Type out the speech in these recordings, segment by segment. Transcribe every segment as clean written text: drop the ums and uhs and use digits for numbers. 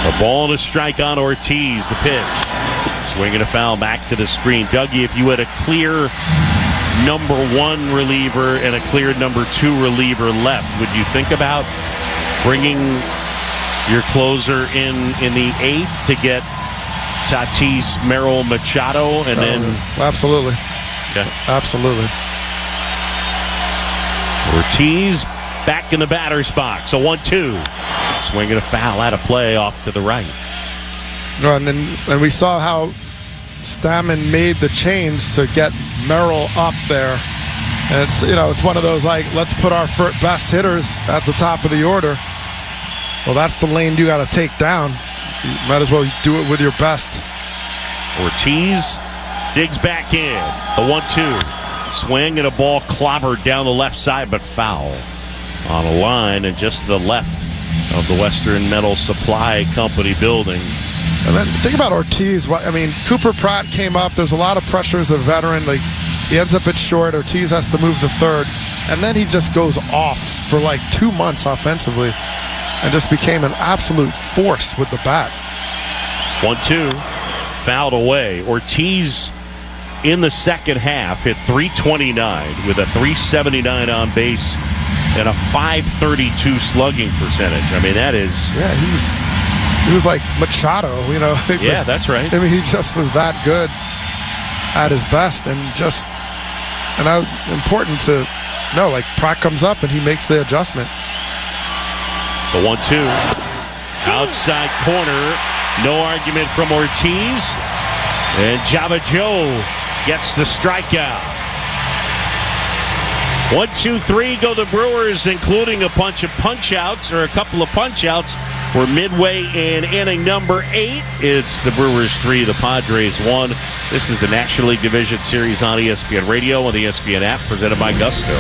A ball and a strike on Ortiz. The pitch. Swinging a foul back to the screen. Dougie, if you had a clear number one reliever and a clear number two reliever left, would you think about bringing your closer in the eighth to get Tatis, Merrill, Machado, and then... Absolutely. Okay. Absolutely. Ortiz back in the batter's box. A 1-2. Swinging a foul out of play off to the right. And we saw how Stammen made the change to get Merrill up there. And it's one of those, like, let's put our best hitters at the top of the order. Well, that's the lane you got to take down. You might as well do it with your best. Ortiz digs back in. The 1-2. Swing and a ball clobbered down the left side, but foul on a line and just to the left of the Western Metal Supply Company building. And then think about Ortiz. I mean, Cooper Pratt came up. There's a lot of pressure as a veteran. Like, he ends up at short. Ortiz has to move to third. And then he just goes off for like 2 months offensively and just became an absolute force with the bat. 1-2. Fouled away. Ortiz in the second half hit .329 with a .379 on base and a .532 slugging percentage. I mean, that is... Yeah, he was like Machado, Yeah, that's right. I mean, he just was that good at his best, and important to know, like, Pratt comes up and he makes the adjustment. The 1-2. Outside corner. No argument from Ortiz. And Java Joe gets the strikeout. 1-2-3 go the Brewers, including a bunch of punch-outs, or a couple of punch-outs. We're midway in inning number 8. It's the Brewers 3, the Padres 1. This is the National League Division Series on ESPN Radio and the ESPN app, presented by Gusto.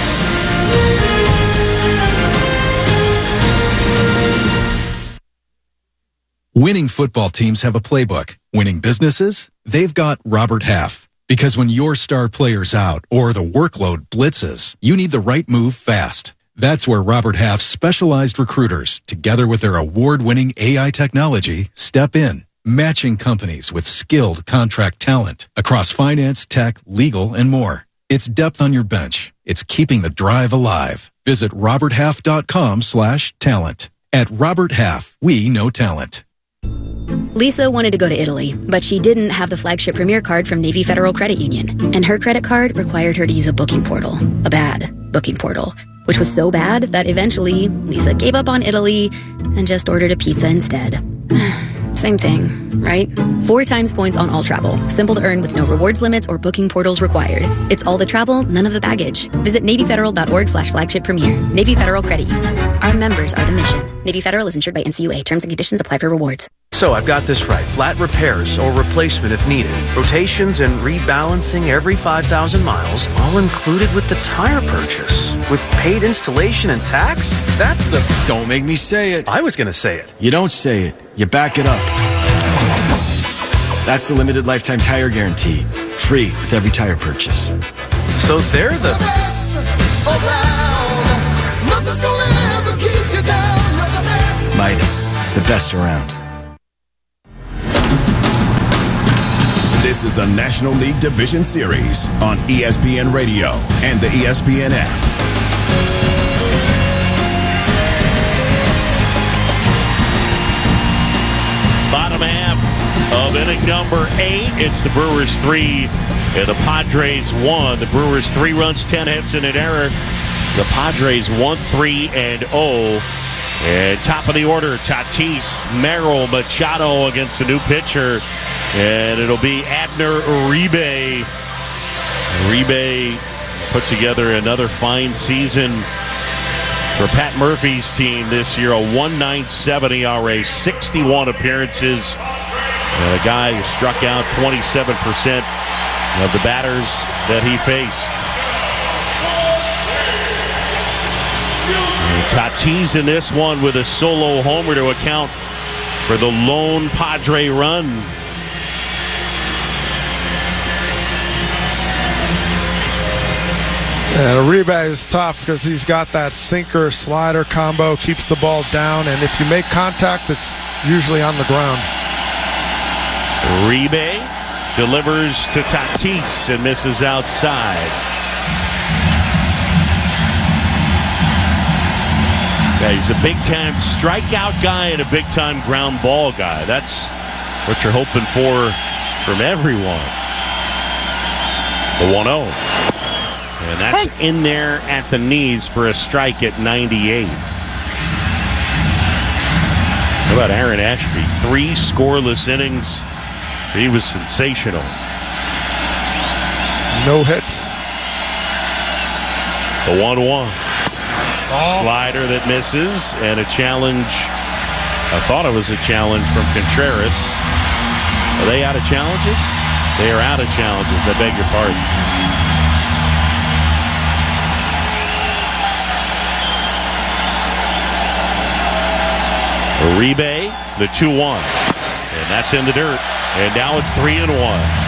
Winning football teams have a playbook. Winning businesses? They've got Robert Half. Because when your star player's out or the workload blitzes, you need the right move fast. That's where Robert Half's specialized recruiters, together with their award-winning AI technology, step in, matching companies with skilled contract talent across finance, tech, legal, and more. It's depth on your bench. It's keeping the drive alive. Visit roberthalf.com/talent. At Robert Half, we know talent. Lisa wanted to go to Italy, but she didn't have the flagship Premier card from Navy Federal Credit Union. And her credit card required her to use a booking portal. A bad booking portal. Which was so bad that eventually Lisa gave up on Italy and just ordered a pizza instead. Same thing, right? 4 times points on all travel. Simple to earn with no rewards limits or booking portals required. It's all the travel, none of the baggage. Visit NavyFederal.org/flagship premier. Navy Federal Credit Union. Our members are the mission. Navy Federal is insured by NCUA. Terms and conditions apply for rewards. So I've got this right. Flat repairs or replacement if needed. Rotations and rebalancing every 5,000 miles, all included with the tire purchase. With paid installation and tax? That's the... Don't make me say it. I was going to say it. You don't say it. You back it up. That's the limited lifetime tire guarantee. Free with every tire purchase. So they're the... best around. Nothing's gonna ever keep you down. You're the best. Midas, the best around. This is the National League Division Series on ESPN Radio and the ESPN app. Bottom half of inning number 8. It's the Brewers 3 and the Padres 1. The Brewers 3 runs, 10 hits, and an error. The Padres 1-3-0. And top of the order, Tatis, Merrill, Machado against the new pitcher. And it'll be Abner Uribe. Uribe put together another fine season for Pat Murphy's team this year. A 1.97 ERA, 61 appearances. And a guy who struck out 27% of the batters that he faced. And Tatis in this one with a solo homer to account for the lone Padre run. And Uribe is tough because he's got that sinker-slider combo, keeps the ball down, and if you make contact, it's usually on the ground. Uribe delivers to Tatis and misses outside. Yeah, he's a big-time strikeout guy and a big-time ground ball guy. That's what you're hoping for from everyone. The 1-0. And that's in there at the knees for a strike at 98. How about Aaron Ashby? 3 scoreless innings. He was sensational. No hits. The 1-1. Slider that misses, and a challenge. I thought it was a challenge from Contreras. Are they out of challenges? They are out of challenges. I beg your pardon. Uribe, the 2-1. And that's in the dirt. And now it's 3-1.